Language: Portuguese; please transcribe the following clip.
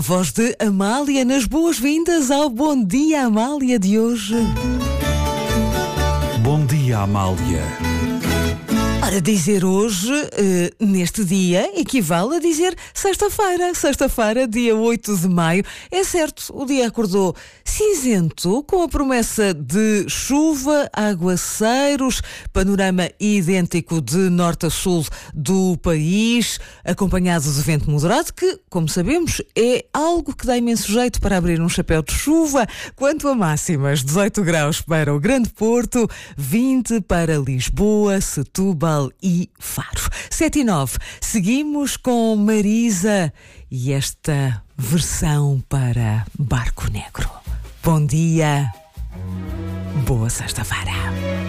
Voz de Amália nas boas-vindas ao Bom Dia Amália de hoje. Bom dia, Amália. Ora, dizer hoje, neste dia, equivale a dizer sexta-feira. Sexta-feira, dia 8 de maio. É certo, o dia acordou cinzento, com a promessa de chuva, aguaceiros, panorama idêntico de norte a sul do país, acompanhado de vento moderado, que, como sabemos, é algo que dá imenso jeito para abrir um chapéu de chuva. Quanto a máximas, 18 graus para o Grande Porto, 20 para Lisboa, Setúbal e Faro. 7 e 9. Seguimos com Marisa e esta versão para Barco Negro. Bom dia, boa sexta-feira.